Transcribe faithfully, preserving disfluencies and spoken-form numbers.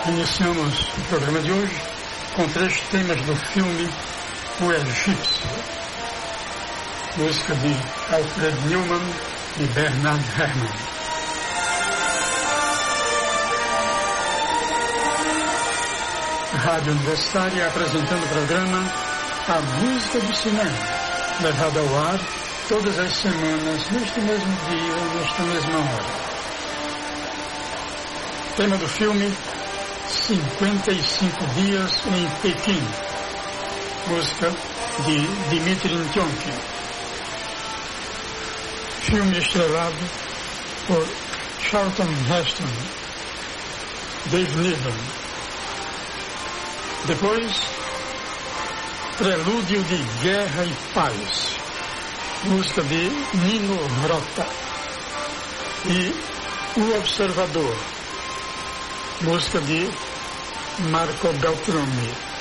Iniciamos o programa de hoje com três temas do filme O Egípcio, música de Alfred Newman e Bernard Herrmann. Rádio Universitária apresentando o programa A Música do Cinema, levado ao ar todas as semanas, neste mesmo dia, nesta mesma hora. Tema do filme cinquenta e cinco dias em Pequim, música de Dmitri Tionkin. Filme estrelado por Charlton Heston, Dave Niven. Depois, Prelúdio de Guerra e Paz, música de Nino Rota. E O Observador, música de Marco Beltrami.